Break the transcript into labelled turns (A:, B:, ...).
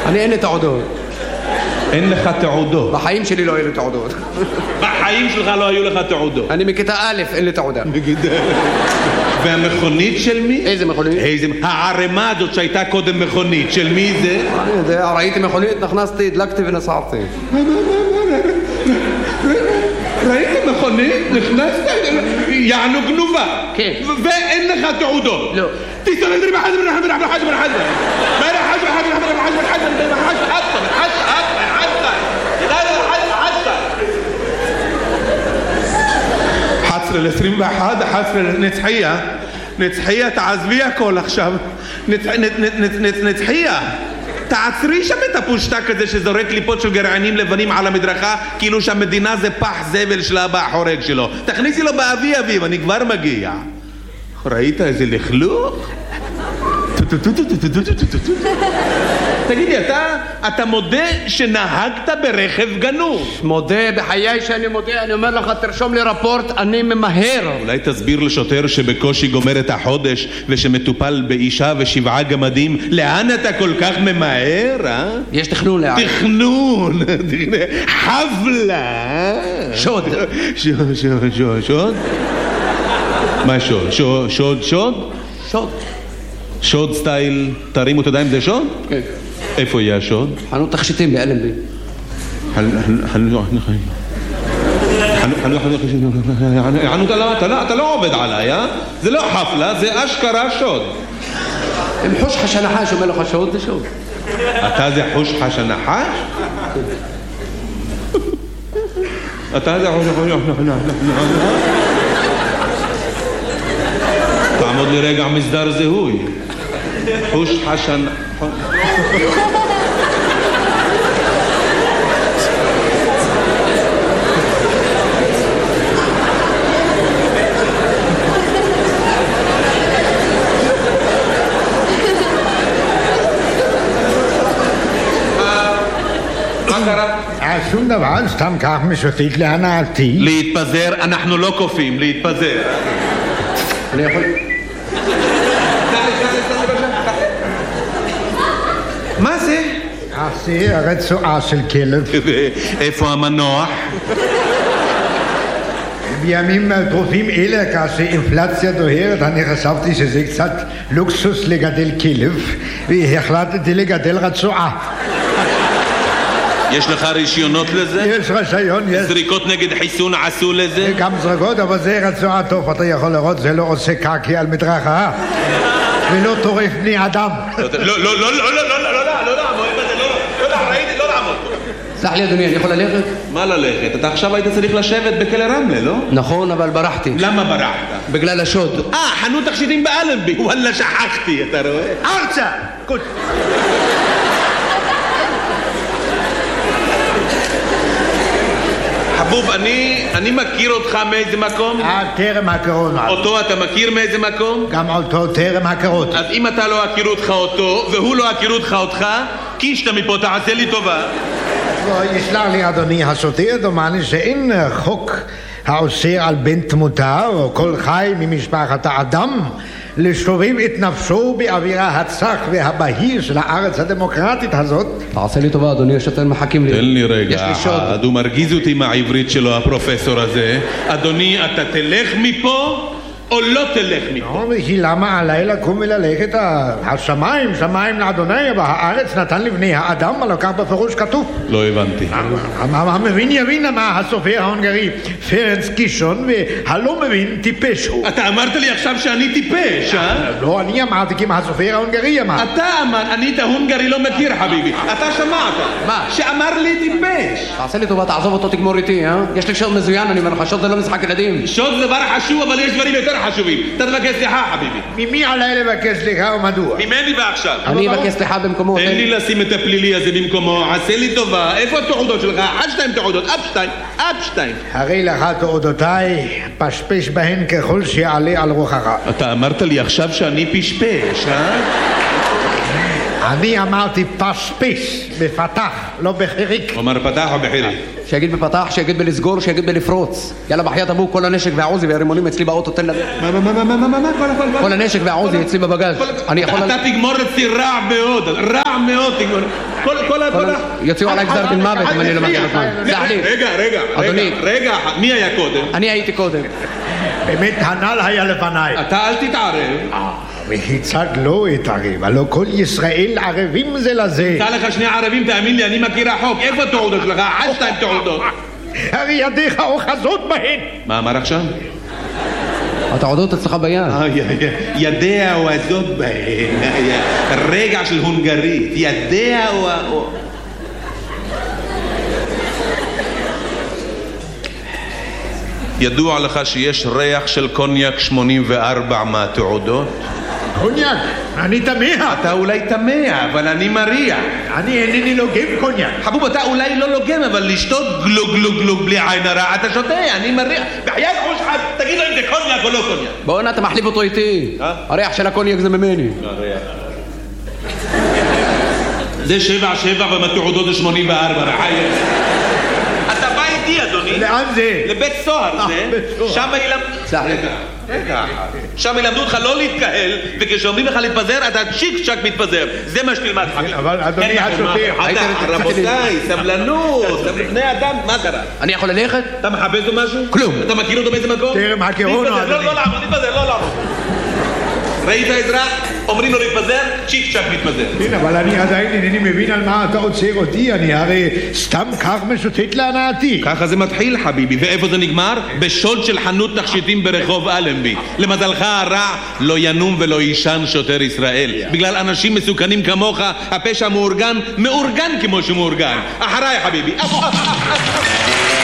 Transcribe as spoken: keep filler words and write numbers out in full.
A: אני אין לי תעודות.
B: אין לך תעודות?
A: בחיים שלי לא היו לי תעודות.
B: בחיים שלך לא היו לך תעודות?
A: אני מכיתה א', אין לי תעודה.
B: מכיתה והמכונית של מי?
A: איזה מכונית?
B: איזה... הערימה הזאת שהייתה קודם מכונית, של מי זה?
A: אני יודע, ראיתי מכונית, נכנסתי, הדלקתי ונסעתי.
B: ראית מכונית? נכנסת? יענו גנובה.
A: כן.
B: ואין לך תעודות?
A: לא.
B: תסתכל לי בחד ברחד ברחד ברחד ברחד ברחד ברחד ברחד ברחד ברחד ברחד ברחד אחת עשרה ל-עשרים ואחת, אחת עשרה נצחיה, נצחיה, תעזבי הכל עכשיו, נצחיה, תעצרי שם את הפושטק הזה שזורק ליפות של גרעינים לבנים על המדרכה כאילו שהמדינה זה פח זבל של אבא החורג שלו. תכניסי לו באבי אביב, אני כבר מגיע. ראית איזה לכלוך? תגידי, אתה, אתה מודה שנהגת ברכב גנוב?
A: מודה, בחיי שאני מודה, אני אומר לך, תרשום לי רפורט, אני ממהר.
B: אולי תסביר לשוטר שבקושי גומר את החודש ושמטופל באישה ושבעה גמדים, לאן אתה כל כך ממהר, אה?
A: יש תכנון לאן.
B: תכנון, חבלה.
A: שוד.
B: שוד, שוד, שוד, שוד? מה שוד? שוד, שוד, שוד?
A: שוד.
B: שוד סטייל, תרימו את הידיים, זה שוד? כן. איפה יהיה השוד?
A: חנות תכשיטים באלנבי.
B: אתה לא עובד עליי, אה? זה לא חפלה, זה אשכרה שוד.
A: אם חוש חש הנחש אומר לך שוד, זה שוד.
B: אתה זה חוש חש הנחש? אתה זה חוש חש הנחש? תעמוד לי רגע מסדר זיהוי. חוש חשן... מה קרה?
C: שום דבר, סתם כך משוטט להנאתי.
B: להתפזר, אנחנו לא קופים, להתפזר.
A: אני יכול...
B: מה זה?
C: זה הרצועה של כלב.
B: איפה המנוח?
C: בימים טרופים אלה, כאשר אינפלציה דוהרת, אני חשבתי שזה קצת לוקסוס לגדל כלב, והחלטתי לגדל רצועה.
B: יש לך רישיונות לזה?
C: יש רישיון, יש.
B: זריקות נגד חיסון עשו לזה?
C: גם זריקות, אבל זה רצועה טוב, אתה יכול לראות, זה לא עושה קקי על מדרכה, ולא טורף בני אדם.
B: לא, לא, לא, לא, לא, לא, לא, לא, לא, לעמוד, לא, לא, ראיתי, לא לעמוד.
A: סלח לי אדוני, אני יכול ללכת?
B: מה ללכת? אתה עכשיו היית צריך לשבת בכלא רמלה, לא?
A: נכון, אבל ברחתי.
B: למה ברחת?
A: בגלל השוד.
B: אה, חנות תכשיטים באלנבי, וואלה שכחתי, אתה רואה?
C: ארצה! קוט.
B: חבוב, אני, אני מכיר אותך מאיזה מקום?
C: אה, טרם הכרות.
B: אותו אתה מכיר מאיזה מקום?
C: גם אותו טרם הכרות.
B: אז אם אתה לא הכירו אותך אותו, והוא לא הכירו אותך אותך, קישת מפה, תעשה לי טובה.
C: יסלח לי אדוני השוטר, דומני שאין חוק האוסר על בן תמותה או כל חי ממשפחת האדם לשובב את נפשו באווירה הצח והבהיר של הארץ הדמוקרטית הזאת.
A: תעשה לי טובה אדוני, השוטר מחכים לי.
B: תן לי רגע,
A: יש לי שוד.
B: הוא מרגיז אותי מהעברית שלו הפרופסור הזה. אדוני, אתה תלך מפה או לא תלך מפה?
C: לא, וכי למה עליי לקום וללכת? השמיים, שמיים לאדוני, אבל הארץ נתן לבני האדם, על כך בפירוש כתוב.
B: לא הבנתי.
C: המבין יבין מה הסופר ההונגרי פרנץ קישון, והלא מבין טיפש הוא.
B: אתה אמרת לי עכשיו שאני טיפש, אה?
C: לא, אני אמרתי כי מה הסופר ההונגרי אמר.
B: אתה אמר, אני את ההונגרי לא מכיר חביבי. אתה שמעת.
A: מה?
B: שאמר לי טיפש.
A: תעשה לי טובה, תעזוב אותו, תגמור איתי, אה? יש לי שוד מזוין, אני אומר לך, שוד זה לא משחק ילדים.
B: שוד זה דבר חשוב, אבל יש דברים יותר חשובים. אתה תבקש סליחה, חביבי.
C: ממי עליי לבקש סליחה ומדוע?
B: ממני ועכשיו.
A: אני אבקש סליחה במקומו.
B: תן לי לשים את הפלילי הזה במקומו, עשה לי טובה. איפה התעודות שלך? עד שתיים תעודות, אב שתיים, אב שתיים.
C: הרי לך תעודותיי, פשפש בהן ככל שיעלה על רוחך.
B: אתה אמרת לי עכשיו שאני פשפש, אה?
C: אני אמרתי פשפש, בפתח, לא בחיריק.
B: הוא אמר פתח או בחיריק?
A: שיגיד בפתח, שיגיד בלסגור, שיגיד בלפרוץ. יאללה בחיית אבו, כל הנשק והעוזי והרימונים אצלי באוטו, תן לזה.
B: מה, מה, מה, מה, מה, מה, מה?
A: כל הנשק והעוזי אצלי בבגז. אני יכול...
B: אתה תגמור אצלי רע מאוד, רע מאוד תגמור. כל, כל, כל...
A: יוציאו עליי גזר דין מוות אם אני לא מגיע בזמן. סלח לי.
B: רגע, רגע,
A: אדוני.
B: רגע, רגע, מי היה קודם?
A: אני הייתי קודם.
C: באמת הנ"ל היה לפניי.
B: אתה אל תתערב.
C: וכיצד לא אתערב? הלא כל ישראל ערבים זה לזה.
B: תא לך שני ערבים, תאמין לי, אני מכיר החוק. איפה התעודות שלך? עד שתיים תעודות.
C: הרי ידיך אוחזות בהן.
B: מה אמר עכשיו?
A: התעודות אצלך ביד.
B: ידיה אוחזות בהן. רגע של הונגרית. ידיה או... ידוע לך שיש ריח של קוניאק שמונים וארבע מהתעודות?
C: קוניאק? אני תמה.
B: אתה אולי תמה, אבל אני מריח.
C: אני אינני לוגם קוניאק.
B: חבוב, אתה אולי לא לוגם, אבל לשתות גלוג גלוג גלוג בלי עין הרע, אתה שותה, אני מריח. בחיית ראש אחד, תגיד לו אם זה קוניאק או לא קוניאק.
A: בוא נע, אתה מחליף אותו איתי. הריח של הקוניאק זה ממני.
B: זה שבע שבע ומהתעודות זה שמונים וארבע, רחי. אתה בא איתי, אדוני.
C: לאן זה?
B: לבית סוהר זה. שם ילמדו...
A: סלח לי.
B: רגע, שם ילמדו אותך לא להתקהל, וכשאומרים לך להתפזר, אתה צ'יק צ'ק מתפזר. זה מה שתלמד חביב.
C: אבל אדוני השוטר...
B: רבותיי, סבלנות, בני אדם, מה קרה?
A: אני יכול ללכת?
B: אתה מחפש לו משהו?
A: כלום.
B: אתה מכיר אותו באיזה מקום?
C: טרם הכירונו,
B: להתפזר,
C: אדוני.
B: לא, לא לעמוד, להתפזר, לא לעמוד. ראית אזרח? אומרים לו להתפזר, צ'יק צ'ק מתפזר.
C: כן, אבל אני עדיין אינני מבין על מה אתה עוצר אותי, אני הרי סתם כך משוטט להנאתי.
B: ככה זה מתחיל, חביבי, ואיפה זה נגמר? בשוד של חנות תכשיטים ברחוב אלנבי. למזלך הרע, לא ינום ולא יישן שוטר ישראל. בגלל אנשים מסוכנים כמוך, הפשע מאורגן, מאורגן כמו שמאורגן. אחריי, חביבי.